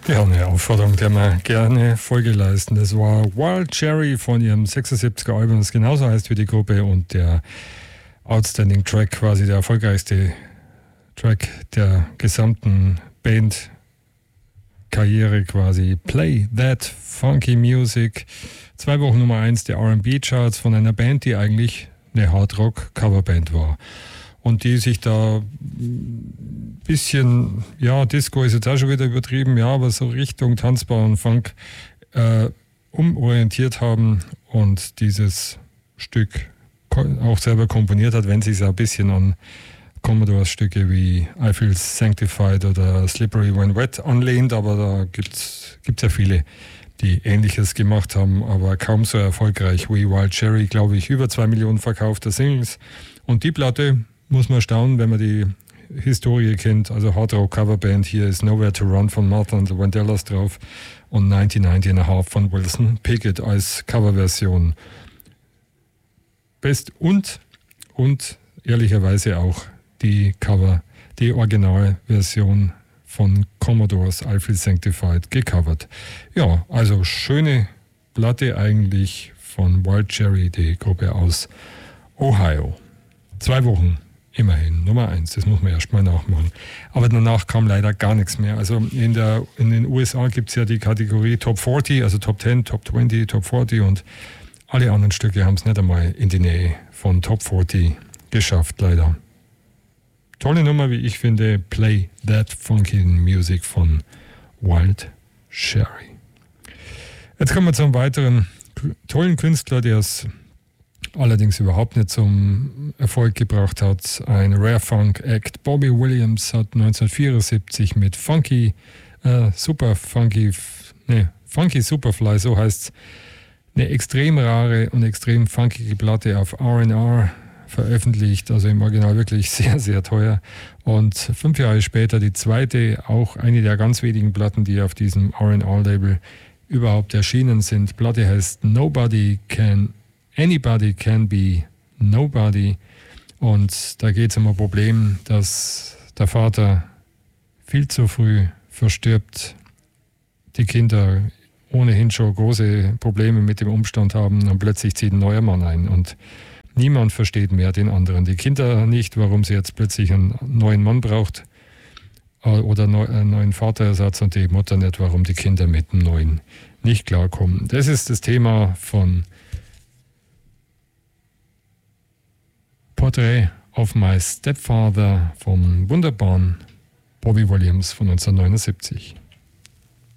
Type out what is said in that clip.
Ja, eine Aufforderung, der wir gerne Folge leisten. Das war Wild Cherry von ihrem 76er Album, das genauso heißt wie die Gruppe, und der Outstanding Track, quasi der erfolgreichste Track der gesamten Bandkarriere quasi. Play That Funky Music. 2 Wochen Nummer 1 der R&B-Charts von einer Band, die eigentlich eine Hardrock-Coverband war. Und die sich da ein bisschen, ja, Disco ist jetzt auch schon wieder übertrieben, ja, aber so Richtung tanzbaren Funk umorientiert haben und dieses Stück auch selber komponiert hat, wenn sich ein bisschen an Commodores Stücke wie I Feel Sanctified oder Slippery When Wet anlehnt, aber da gibt's ja viele, die Ähnliches gemacht haben, aber kaum so erfolgreich wie Wild Cherry, glaube ich, über 2 Millionen verkaufte Singles. Und die Platte muss man staunen, wenn man die Historie kennt. Also Hard Rock Coverband, hier ist Nowhere to Run von Martha and the Vandellas drauf und 1990 and a Half von Wilson Pickett als Coverversion. Best und ehrlicherweise auch die Originalversion von Commodores I Feel Sanctified gecovert. Ja, also schöne Platte eigentlich von Wild Cherry, die Gruppe aus Ohio. 2 Wochen immerhin, Nummer 1, das muss man erstmal nachmachen. Aber danach kam leider gar nichts mehr. Also in den USA gibt es ja die Kategorie Top 40, also Top 10, Top 20, Top 40 und alle anderen Stücke haben es nicht einmal in die Nähe von Top 40 geschafft, leider. Tolle Nummer, wie ich finde, Play That Funky Music von Wild Cherry. Jetzt kommen wir zu einem weiteren tollen Künstler, der es allerdings überhaupt nicht zum Erfolg gebracht hat. Ein Rare Funk Act. Bobby Williams hat 1974 mit Funky Superfly, so heißt es, eine extrem rare und extrem funkige Platte auf R&R veröffentlicht, also im Original wirklich sehr, sehr teuer. Und 5 Jahre später die zweite, auch eine der ganz wenigen Platten, die auf diesem R&R-Label überhaupt erschienen sind. Platte heißt Anybody Can Be Nobody. Und da geht es um ein Problem, dass der Vater viel zu früh verstirbt, die Kinder ohnehin schon große Probleme mit dem Umstand haben und plötzlich zieht ein neuer Mann ein und niemand versteht mehr den anderen. Die Kinder nicht, warum sie jetzt plötzlich einen neuen Mann braucht oder einen neuen Vaterersatz, und die Mutter nicht, warum die Kinder mit dem neuen nicht klarkommen. Das ist das Thema von Portrait of My Stepfather vom wunderbaren Bobby Williams von 1979.